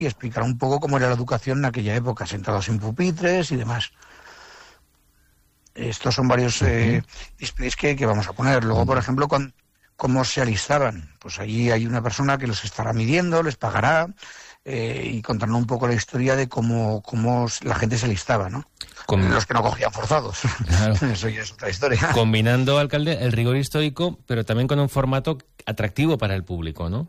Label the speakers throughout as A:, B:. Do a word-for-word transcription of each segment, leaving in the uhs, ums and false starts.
A: y explicará un poco cómo era la educación en aquella época, sentados en pupitres y demás. Estos son varios eh, displays que, que vamos a poner. Luego, por ejemplo, con, cómo se alistaban. Pues allí hay una persona que los estará midiendo, les pagará, eh, y contando un poco la historia de cómo, cómo la gente se alistaba, ¿no? Con los que no cogían forzados. Claro. Eso ya es otra historia.
B: Combinando, alcalde, el rigor histórico, pero también con un formato atractivo para el público, ¿no?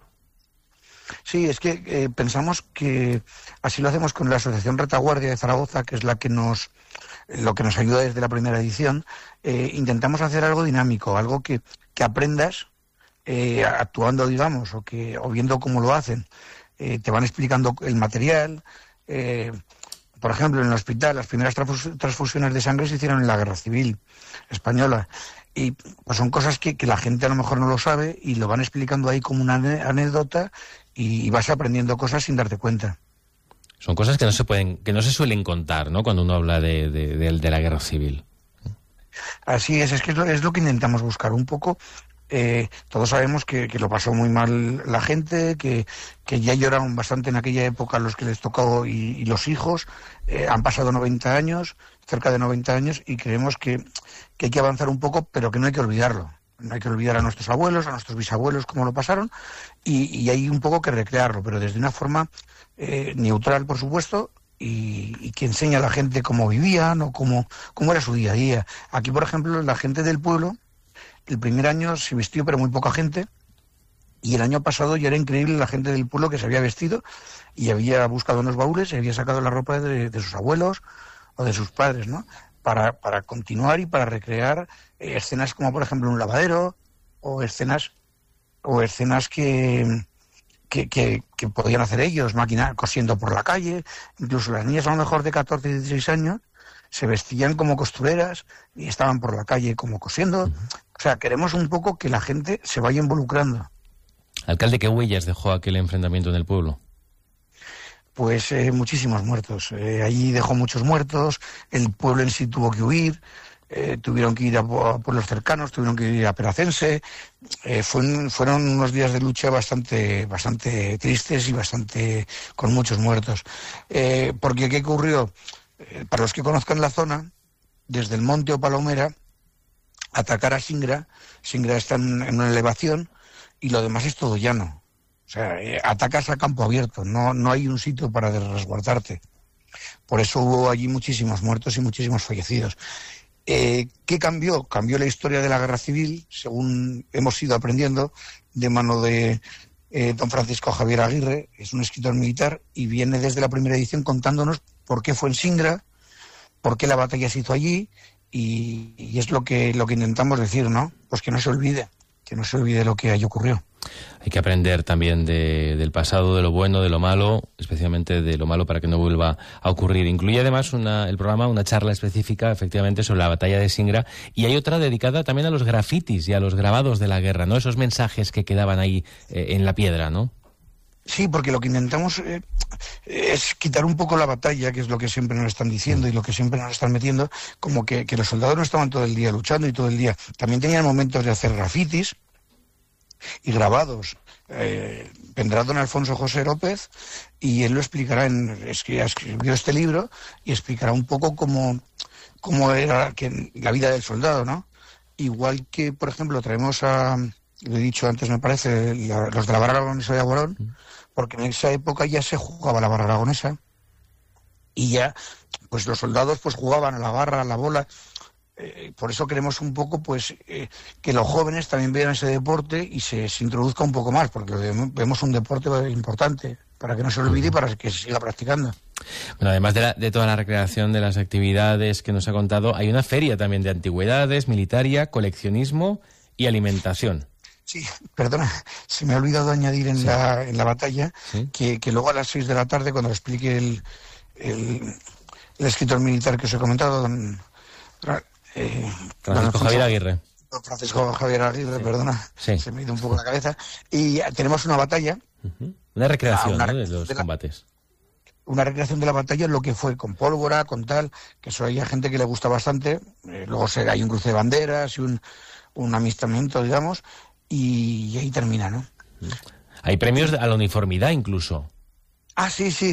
A: Sí, es que eh, pensamos que así lo hacemos con la Asociación Retaguardia de Zaragoza, que es la que nos lo que nos ayuda desde la primera edición. Eh, intentamos hacer algo dinámico, algo que, que aprendas eh, actuando, digamos, o que o viendo cómo lo hacen. Eh, te van explicando el material. Eh, por ejemplo, en el hospital, las primeras transfus- transfusiones de sangre se hicieron en la Guerra Civil Española. Y pues son cosas que, que la gente a lo mejor no lo sabe y lo van explicando ahí como una anécdota y, y vas aprendiendo cosas sin darte cuenta.
B: Son cosas que no se pueden, que no se suelen contar, ¿no? Cuando uno habla de, de, de, de la Guerra Civil.
A: Así es, es que es lo, es lo que intentamos buscar un poco. Eh, todos sabemos que, que lo pasó muy mal la gente, que, que ya lloraron bastante en aquella época los que les tocó y, y los hijos. Eh, han pasado noventa años, cerca de noventa años, y creemos que, que hay que avanzar un poco, pero que no hay que olvidarlo. No hay que olvidar a nuestros abuelos, a nuestros bisabuelos, cómo lo pasaron, y, y hay un poco que recrearlo, pero desde una forma eh, neutral, por supuesto, y, y que enseña a la gente cómo vivían o cómo, cómo era su día a día. Aquí, por ejemplo, la gente del pueblo, el primer año se vistió, pero muy poca gente, y el año pasado ya era increíble la gente del pueblo que se había vestido y había buscado unos baúles y había sacado la ropa de, de sus abuelos o de sus padres, ¿no? Para, para continuar y para recrear eh, escenas como, por ejemplo, un lavadero o escenas o escenas que, que, que, que podían hacer ellos, máquina cosiendo por la calle. Incluso las niñas a lo mejor de catorce y dieciséis años se vestían como costureras y estaban por la calle como cosiendo. O sea, queremos un poco que la gente se vaya involucrando.
B: Alcalde, ¿qué huellas dejó aquel enfrentamiento en el pueblo?
A: Pues eh, muchísimos muertos. Eh, allí dejó muchos muertos, el pueblo en sí tuvo que huir, eh, tuvieron que ir a, a pueblos cercanos, tuvieron que ir a Peracense. Eh, fue, fueron unos días de lucha bastante, bastante tristes y bastante con muchos muertos. Eh, porque ¿qué ocurrió? Eh, para los que conozcan la zona, desde el Monte o Palomera, atacar a Singra, Singra está en, en una elevación y lo demás es todo llano. O sea, eh, atacas a campo abierto, no, no hay un sitio para resguardarte. Por eso hubo allí muchísimos muertos y muchísimos fallecidos. Eh, ¿Qué cambió? Cambió la historia de la Guerra Civil, según hemos ido aprendiendo, de mano de eh, don Francisco Javier Aguirre, es un escritor militar, y viene desde la primera edición contándonos por qué fue en Singra, por qué la batalla se hizo allí, y, y es lo que, lo que intentamos decir, ¿no? Pues que no se olvide, que no se olvide lo que allí ocurrió.
B: Hay que aprender también de, del pasado, de lo bueno, de lo malo, especialmente de lo malo para que no vuelva a ocurrir. Incluye además una, el programa una charla específica, efectivamente, sobre la batalla de Singra, y hay otra dedicada también a los grafitis y a los grabados de la guerra, ¿no? Esos mensajes que quedaban ahí eh, en la piedra, ¿no?
A: Sí, porque lo que intentamos eh, es quitar un poco la batalla, que es lo que siempre nos están diciendo y lo que siempre nos están metiendo, como que, que los soldados no estaban todo el día luchando y todo el día. También tenían momentos de hacer grafitis y grabados. Eh, vendrá don Alfonso José López y él lo explicará, en, es que escribió este libro y explicará un poco cómo, cómo era que, la vida del soldado, ¿no? Igual que, por ejemplo, traemos a, lo he dicho antes me parece, la, los de la barra aragonesa de Aborón, porque en esa época ya se jugaba la barra aragonesa y ya pues los soldados pues jugaban a la barra, a la bola. Eh, por eso queremos un poco pues eh, que los jóvenes también vean ese deporte y se, se introduzca un poco más, porque vemos un deporte importante para que no se olvide y para que se siga practicando.
B: Bueno, además de, la, de toda la recreación de las actividades que nos ha contado, hay una feria también de antigüedades, militaria, coleccionismo y alimentación.
A: Sí, perdona, se me ha olvidado añadir en, sí. la, en la batalla, ¿sí? que, que luego a las seis de la tarde, cuando explique el, el, el escritor militar que os he comentado, don...
B: Eh, Francisco don Javier Aguirre.
A: Don Francisco Javier Aguirre, sí. perdona, sí. se me ha ido un poco la cabeza. Y tenemos una batalla.
B: Uh-huh. Una recreación,
A: una,
B: ¿no? de los
A: de la,
B: combates.
A: Una recreación de la batalla, lo que fue con pólvora, con tal, que eso hay gente que le gusta bastante. Eh, luego se, hay un cruce de banderas y un, un amistamiento, digamos, y, y ahí termina, ¿no?
B: Hay premios a la uniformidad incluso.
A: Ah, sí, sí.